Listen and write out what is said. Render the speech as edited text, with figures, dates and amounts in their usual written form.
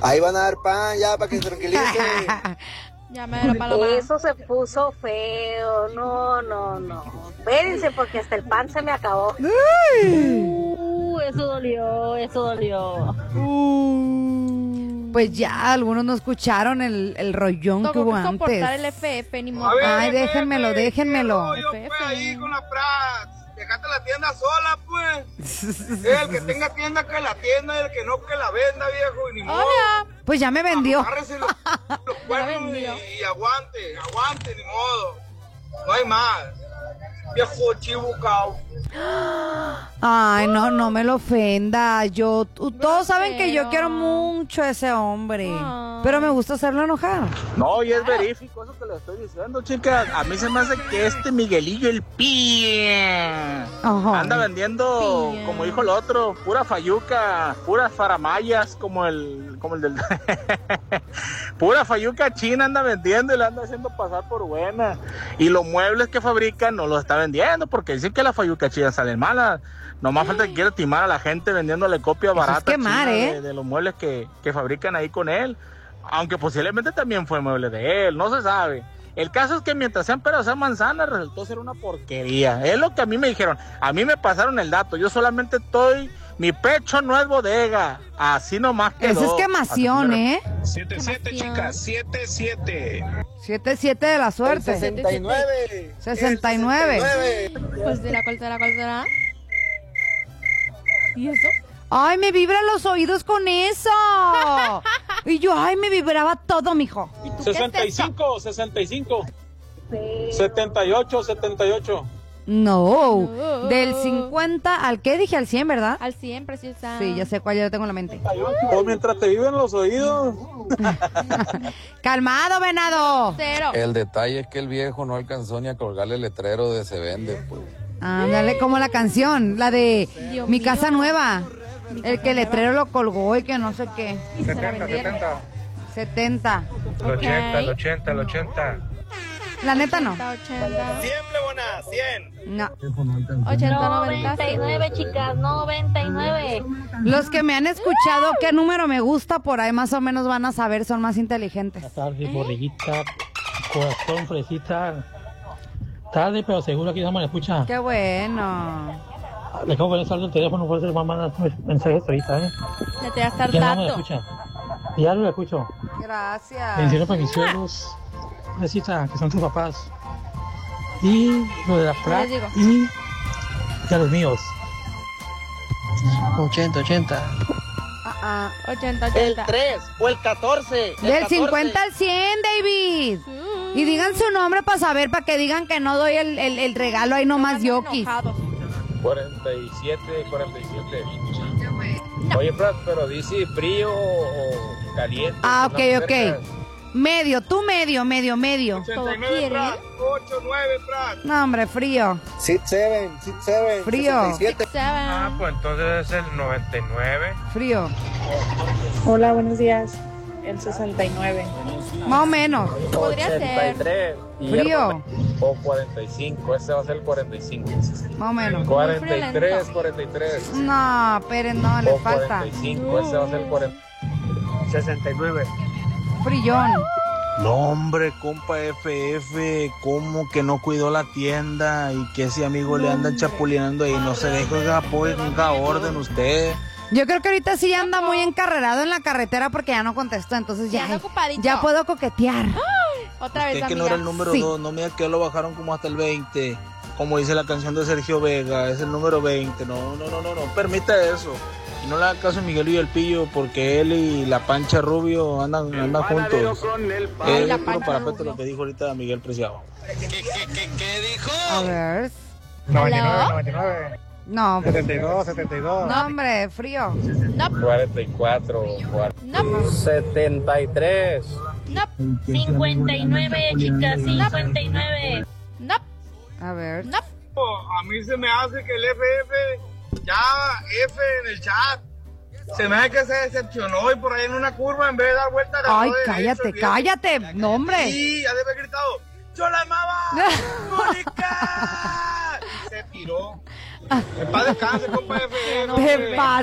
Ahí van a dar pan ya para que se tranquilice. Ya me lo paloma. Eso se puso feo. No. Espérense porque hasta el pan se me acabó. Eso dolió. Pues ya, algunos no escucharon el rollón que hubo que soportar antes. el FF, ni modo. Ay, déjenmelo. Yo fui ahí con la Prats. Dejaste la tienda sola, pues. El que tenga tienda que la tienda, y el que no que la venda, viejo, y ni modo. Pues ya me vendió. Agárrese los cuernos y aguante, ni modo. No hay más. Viejo chibucao. Ay, no me lo ofenda. Todos saben que yo quiero mucho a ese hombre, pero me gusta hacerlo enojar. No, y es verífico eso que le estoy diciendo, chicas. A mí se me hace que este Miguelillo, el pie, anda vendiendo, como dijo el otro, pura fayuca, puras faramayas, como el del... pura fayuca china anda vendiendo y la anda haciendo pasar por buena. Y los muebles que fabrican no los está vendiendo, porque dicen que las fayuca chinas salen malas. Nomás falta que quiera timar a la gente vendiéndole copia barata de los muebles que fabrican ahí con él. Aunque posiblemente también fue mueble de él, no se sabe. El caso es que mientras sean peras o sean manzanas, resultó ser una porquería. Es lo que a mí me dijeron. A mí me pasaron el dato. Yo solamente mi pecho no es bodega. Así nomás quedó. Eso es quemación, 7-7, chicas, 7-7. 7-7 de la suerte. 69. 69. Pues de la cual será. ¿Y eso? Ay, me vibran los oídos con eso. Y yo, me vibraba todo, mijo. 65. 78. No, del 50 al ¿qué dije? Al 100, ¿verdad? Al 100, preciosa. Sí, ya sé cuál, ya lo tengo en la mente. Pues mientras te viven los oídos. Calmado, venado. Cero. El detalle es que el viejo no alcanzó ni a colgarle el letrero de se vende, pues. Ándale, como la canción, la de Dios Mi mío. Casa Nueva. El que el letrero lo colgó y que no sé qué. 70. El 80. La neta no. 80. Siempre buena, 100. No. 80, 90. 99, chicas, 99. Los que me han escuchado qué número me gusta, por ahí más o menos van a saber, son más inteligentes. Tarde, borreguita, corazón, fresita. Tarde, pero seguro que ya me la escucha. Qué bueno. Le acabo de poner saldo el teléfono, por eso le voy a mandar mensajes ahorita, Ya te va a estar Ya no me la tato. escucha. Ya lo escucho. Gracias. Bendiciones para mis suegros, fresita, que son tus papás. Y lo de la Prat digo. y a los míos. 80. 80. El 3 o el 14. Del 50 al 100, David. Y digan su nombre para saber, para que digan que no doy el regalo ahí nomás yokis. 47. Oye, Prat, pero dice frío o caliente. Ok. Medio, tú medio. 89, Prat. 89, Prat. No, hombre, frío. 67. Frío. 67. Pues entonces es el 99. Frío. Hola, buenos días. El 69. Más o menos. Podría ser. 83. Frío. O 45. Ese va a ser el 45. Más o menos. 43. No, esperen, no, le O falta. 45. Ese va a ser el 40. 69. Frillón. No, hombre, compa FF, ¿cómo que no cuidó la tienda? Y que ese amigo le andan chapulineando ahí. No se deja, ponga orden usted. Yo creo que ahorita sí anda muy encarrerado en la carretera porque ya no contestó, entonces Ya anda ocupadito. ya puedo coquetear. Otra vez, Usted que amiga. no era el número 2, no mira que lo bajaron como hasta el 20. Como dice la canción de Sergio Vega, es el número 20. No permita eso. Y no le haga caso a Miguel y el Pillo, porque él y la Pancha Rubio andan juntos. Es la puro Pancha parapeto Rubio. lo que dijo ahorita Miguel Preciado. ¿Qué dijo? A ver. 99. No, 72. no, hombre, frío. 44. No. 73. 59, chicas, 59. No. A ver. No. A mí se me hace que el FF, ya F en el chat, se me hace que se decepcionó y por ahí en una curva en vez de dar vuelta agarró Ay, derecho, cállate. No, hombre. Sí, ya debe haber gritado, ¡yo la amaba! ¡Mónica! Y se tiró. En paz descanse, compa FF. Te